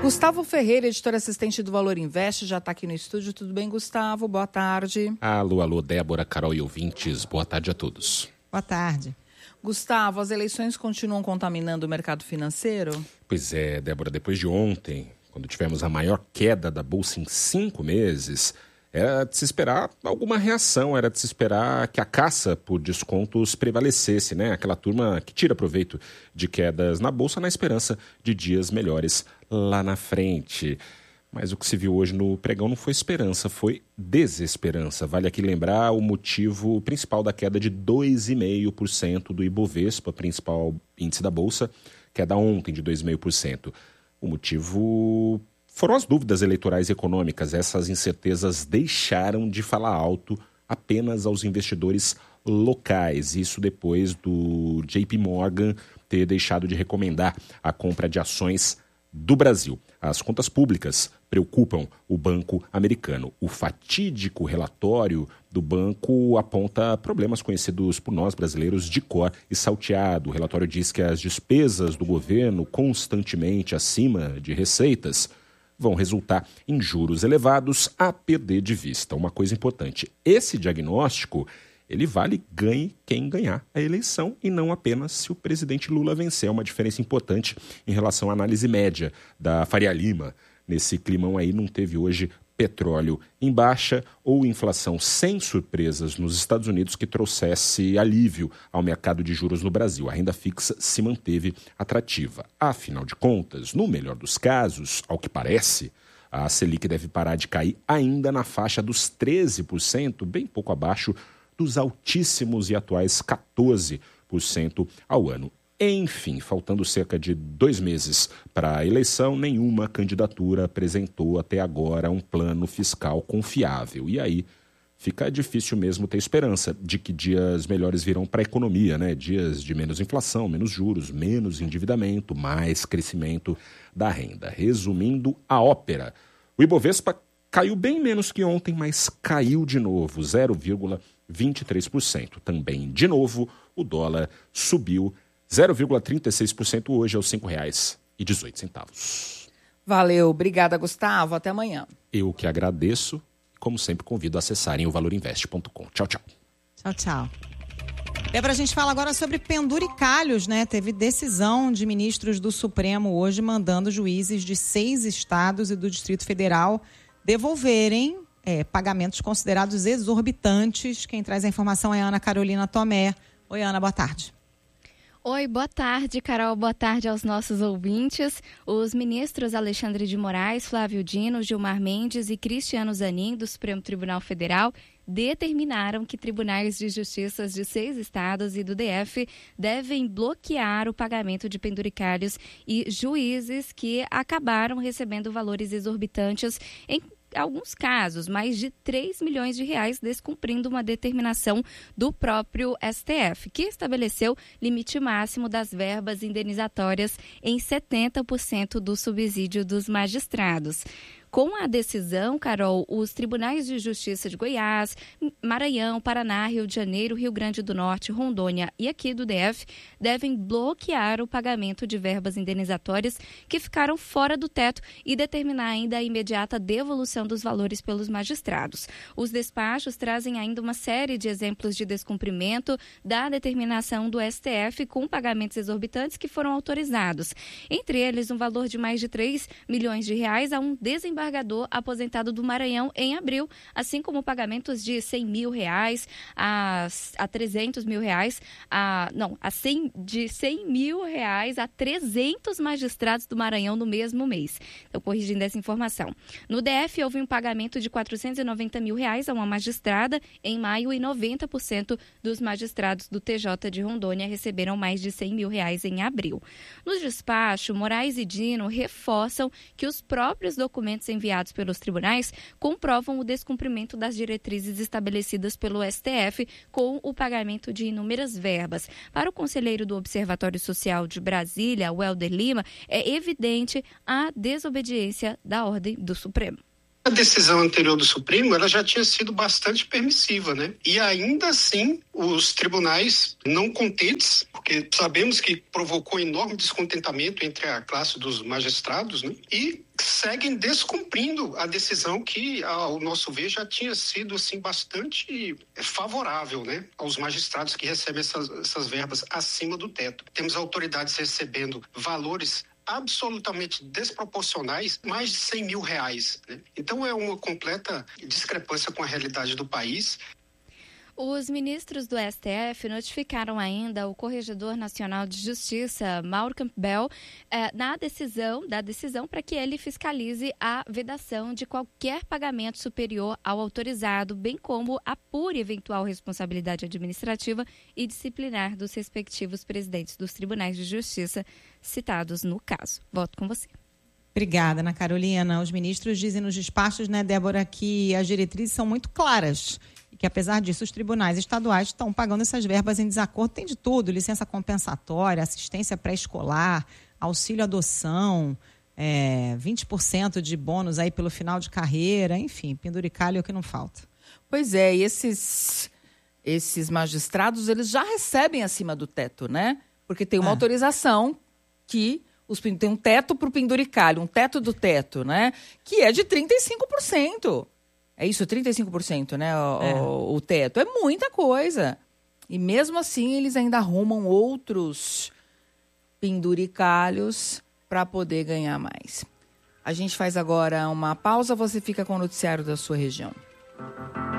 Gustavo Ferreira, editor assistente do Valor Invest, já está aqui no estúdio. Tudo bem, Gustavo? Boa tarde. Alô, Débora, Carol e ouvintes. Boa tarde a todos. Boa tarde. Gustavo, as eleições continuam contaminando o mercado financeiro? Pois é, Débora, depois de ontem, quando tivemos a maior queda da Bolsa em 5 meses, era de se esperar alguma reação, era de se esperar que a caça por descontos prevalecesse, né? Aquela turma que tira proveito de quedas na Bolsa na esperança de dias melhores lá na frente. Mas o que se viu hoje no pregão não foi esperança, foi desesperança. Vale aqui lembrar o motivo principal da queda de 2,5% do Ibovespa, principal índice da Bolsa, queda ontem de 2,5%. O motivo foram as dúvidas eleitorais e econômicas. Essas incertezas deixaram de falar alto apenas aos investidores locais. Isso depois do JP Morgan ter deixado de recomendar a compra de ações do Brasil. As contas públicas preocupam o banco americano. O fatídico relatório do banco aponta problemas conhecidos por nós brasileiros de cor e salteado. O relatório diz que as despesas do governo, constantemente acima de receitas, vão resultar em juros elevados a perder de vista. Uma coisa importante, esse diagnóstico, ele vale ganhe quem ganhar a eleição e não apenas se o presidente Lula vencer. É uma diferença importante em relação à análise média da Faria Lima. Nesse climão aí não teve hoje petróleo em baixa ou inflação sem surpresas nos Estados Unidos que trouxesse alívio ao mercado de juros no Brasil. A renda fixa se manteve atrativa. Afinal de contas, no melhor dos casos, ao que parece, a Selic deve parar de cair ainda na faixa dos 13%, bem pouco abaixo dos altíssimos e atuais 14% ao ano. Enfim, faltando cerca de 2 meses para a eleição, nenhuma candidatura apresentou até agora um plano fiscal confiável. E aí fica difícil mesmo ter esperança de que dias melhores virão para a economia, né? Dias de menos inflação, menos juros, menos endividamento, mais crescimento da renda. Resumindo a ópera, o Ibovespa caiu bem menos que ontem, mas caiu de novo, 0,23%. Também, de novo, o dólar subiu 0,36% hoje aos R$ 5,18. Valeu, obrigada, Gustavo. Até amanhã. Eu que agradeço. Como sempre, convido a acessarem o valorinvest.com. Tchau, tchau. Tchau, tchau. Débora, a gente fala agora sobre penduricalhos, né? Teve decisão de ministros do Supremo hoje mandando juízes de 6 estados e do Distrito Federal devolverem pagamentos considerados exorbitantes. Quem traz a informação é a Ana Carolina Tomé. Oi, Ana, boa tarde. Oi, boa tarde, Carol. Boa tarde aos nossos ouvintes. Os ministros Alexandre de Moraes, Flávio Dino, Gilmar Mendes e Cristiano Zanin, do Supremo Tribunal Federal, determinaram que tribunais de justiça de 6 estados e do DF devem bloquear o pagamento de penduricalhos e juízes que acabaram recebendo valores exorbitantes em alguns casos, mais de 3 milhões de reais, descumprindo uma determinação do próprio STF, que estabeleceu limite máximo das verbas indenizatórias em 70% do subsídio dos magistrados. Com a decisão, Carol, os tribunais de justiça de Goiás, Maranhão, Paraná, Rio de Janeiro, Rio Grande do Norte, Rondônia e aqui do DF devem bloquear o pagamento de verbas indenizatórias que ficaram fora do teto e determinar ainda a imediata devolução dos valores pelos magistrados. Os despachos trazem ainda uma série de exemplos de descumprimento da determinação do STF com pagamentos exorbitantes que foram autorizados. Entre eles, um valor de mais de 3 milhões de reais a um desembargador aposentado do Maranhão em abril, assim como pagamentos de 100 mil reais a 300 mil reais, de 100 mil reais a 300 magistrados do Maranhão no mesmo mês. Então, corrigindo essa informação. No DF, houve um pagamento de 490 mil reais a uma magistrada em maio e 90% dos magistrados do TJ de Rondônia receberam mais de 100 mil reais em abril. No despacho, Moraes e Dino reforçam que os próprios documentos enviados pelos tribunais comprovam o descumprimento das diretrizes estabelecidas pelo STF com o pagamento de inúmeras verbas. Para o conselheiro do Observatório Social de Brasília, Welder Lima, é evidente a desobediência da ordem do Supremo. A decisão anterior do Supremo, ela já tinha sido bastante permissiva, né? E ainda assim, os tribunais não contentes, porque sabemos que provocou enorme descontentamento entre a classe dos magistrados, né? E seguem descumprindo a decisão que, ao nosso ver, já tinha sido assim, bastante favorável, né, aos magistrados que recebem essas verbas acima do teto. Temos autoridades recebendo valores absolutamente desproporcionais, mais de R$100 mil, né? Então é uma completa discrepância com a realidade do país. Os ministros do STF notificaram ainda o Corregedor Nacional de Justiça, Mauro Campbell, da decisão para que ele fiscalize a vedação de qualquer pagamento superior ao autorizado, bem como apure eventual responsabilidade administrativa e disciplinar dos respectivos presidentes dos tribunais de justiça citados no caso. Volto com você. Obrigada, Ana Carolina. Os ministros dizem nos despachos, né, Débora, que as diretrizes são muito claras e que, apesar disso, os tribunais estaduais estão pagando essas verbas em desacordo. Tem de tudo: licença compensatória, assistência pré-escolar, auxílio adoção, 20% de bônus aí pelo final de carreira, enfim, penduricalho é o que não falta. Pois é, e esses magistrados, eles já recebem acima do teto, né? Porque tem uma autorização que tem um teto para o penduricalho, um teto do teto, né? Que é de 35%. É isso, 35%, né? O teto. É muita coisa. E mesmo assim, eles ainda arrumam outros penduricalhos para poder ganhar mais. A gente faz agora uma pausa, você fica com o noticiário da sua região.